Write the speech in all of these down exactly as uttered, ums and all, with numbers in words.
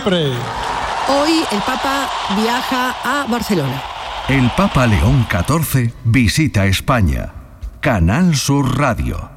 siempre. Hoy el Papa viaja a Barcelona. El Papa León catorce visita España. Canal Sur Radio.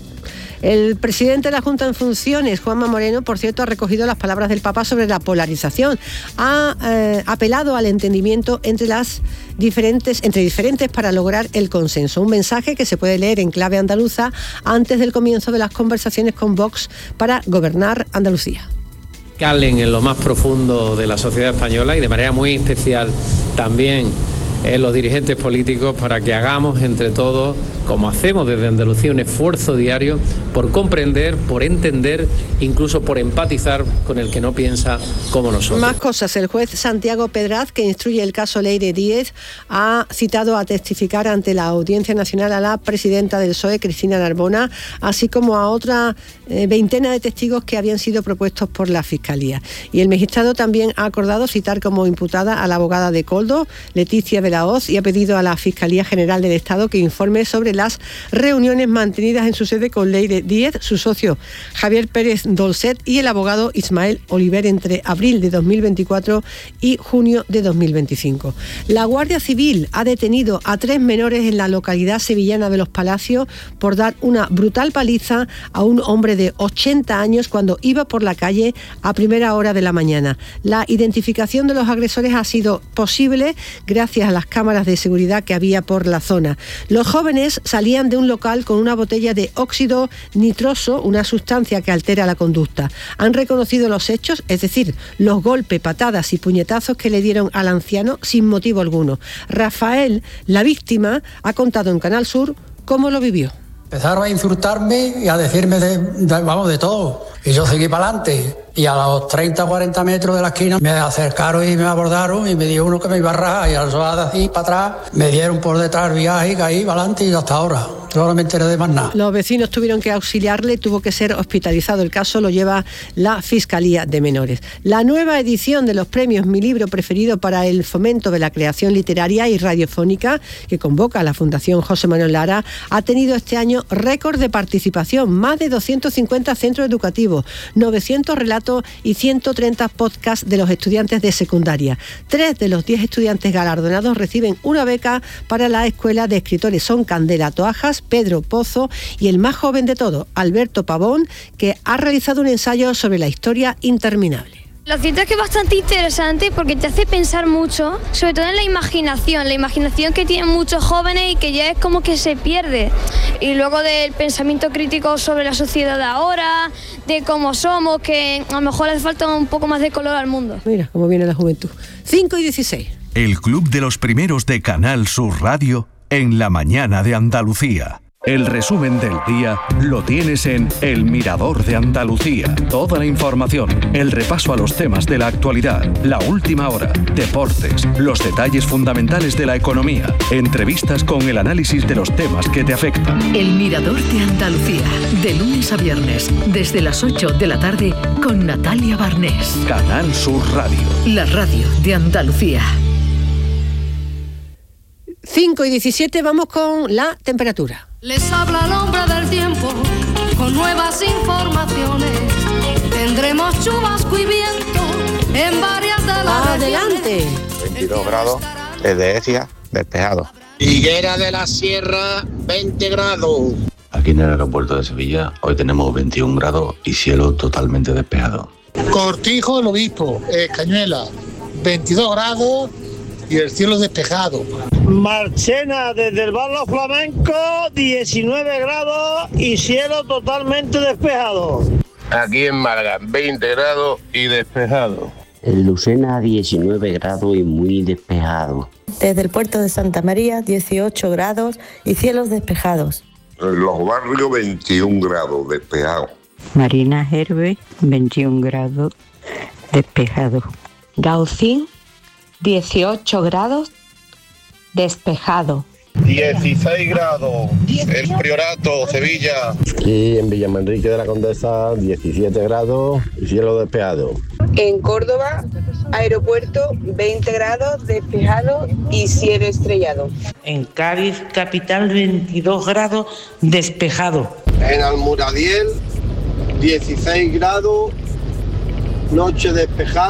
El presidente de la Junta en funciones, Juanma Moreno, por cierto, ha recogido las palabras del Papa sobre la polarización. Ha eh, apelado al entendimiento entre las diferentes, entre diferentes para lograr el consenso. Un mensaje que se puede leer en clave andaluza antes del comienzo de las conversaciones con Vox para gobernar Andalucía. Calen en lo más profundo de la sociedad española y de manera muy especial también en los dirigentes políticos para que hagamos entre todos, como hacemos desde Andalucía, un esfuerzo diario por comprender, por entender, incluso por empatizar con el que no piensa como nosotros. Más cosas. El juez Santiago Pedraz, que instruye el caso Leire Díez, ha citado a testificar ante la Audiencia Nacional a la presidenta del P S O E, Cristina Narbona, así como a otra eh, veintena de testigos que habían sido propuestos por la Fiscalía. Y el magistrado también ha acordado citar como imputada a la abogada de Koldo, Leticia Belaoz, y ha pedido a la Fiscalía General del Estado que informe sobre las reuniones mantenidas en su sede con Leire Díez, su socio Javier Pérez Dolcet y el abogado Ismael Oliver entre abril de dos mil veinticuatro y junio de dos mil veinticinco. La Guardia Civil ha detenido a tres menores en la localidad sevillana de Los Palacios por dar una brutal paliza a un hombre de ochenta años cuando iba por la calle a primera hora de la mañana. La identificación de los agresores ha sido posible gracias a las cámaras de seguridad que había por la zona. Los jóvenes salían de un local con una botella de óxido nitroso, una sustancia que altera la conducta. Han reconocido los hechos, es decir, los golpes, patadas y puñetazos que le dieron al anciano sin motivo alguno. Rafael, la víctima, ha contado en Canal Sur cómo lo vivió. Empezaron a insultarme y a decirme de, de, vamos, de todo. Y yo seguí para adelante. Y a los treinta o cuarenta metros de la esquina me acercaron y me abordaron y me dio uno que me iba a rajar. Y al sobar así para atrás, me dieron por detrás el viaje y caí para adelante y hasta ahora. Yo no me enteré de más nada. Los vecinos tuvieron que auxiliarle, tuvo que ser hospitalizado. El caso lo lleva la Fiscalía de Menores. La nueva edición de los premios Mi Libro Preferido para el fomento de la creación literaria y radiofónica, que convoca a la Fundación José Manuel Lara, ha tenido este año récord de participación. Más de doscientos cincuenta centros educativos, novecientos relatos y ciento treinta podcasts de los estudiantes de secundaria. Tres de los diez estudiantes galardonados reciben una beca para la Escuela de Escritores. Son Candela Toajas, Pedro Pozo y el más joven de todos, Alberto Pavón, que ha realizado un ensayo sobre la historia interminable. Lo cierto es que es bastante interesante porque te hace pensar mucho, sobre todo en la imaginación, la imaginación que tienen muchos jóvenes y que ya es como que se pierde. Y luego del pensamiento crítico sobre la sociedad de ahora, de cómo somos, que a lo mejor hace falta un poco más de color al mundo. Mira cómo viene la juventud. cinco y dieciséis. El Club de los Primeros de Canal Sur Radio en la mañana de Andalucía. El resumen del día lo tienes en El Mirador de Andalucía. Toda la información, el repaso a los temas de la actualidad, la última hora, deportes, los detalles fundamentales de la economía, entrevistas con el análisis de los temas que te afectan. El Mirador de Andalucía, de lunes a viernes, desde las ocho de la tarde, con Natalia Barnés. Canal Sur Radio. La radio de Andalucía. cinco y diecisiete, vamos con la temperatura. Les habla el hombre del tiempo con nuevas informaciones. Tendremos chubasco y viento en varias de las Adelante. veintidós grados, desde Ecija, despejado. Higuera de la Sierra, veinte grados. Aquí en el aeropuerto de Sevilla hoy tenemos veintiún grados y cielo totalmente despejado. Cortijo del Obispo, eh, Cañuela, veintidós grados y el cielo despejado. Marchena, desde el Barrio Flamenco, diecinueve grados y cielo totalmente despejado. Aquí en Málaga, veinte grados y despejado. En Lucena, diecinueve grados y muy despejado. Desde el puerto de Santa María, dieciocho grados y cielos despejados. En Los Barrios, veintiún grados despejado. Marina Herbe, veintiún grados despejado. Gaucín, dieciocho grados despejado. dieciséis grados, El Priorato, Sevilla. Y en Villamanrique de la Condesa, diecisiete grados y cielo despejado. En Córdoba, aeropuerto, veinte grados despejado y cielo estrellado. En Cádiz, capital, veintidós grados despejado. En Almuradiel, dieciséis grados, noche despejada.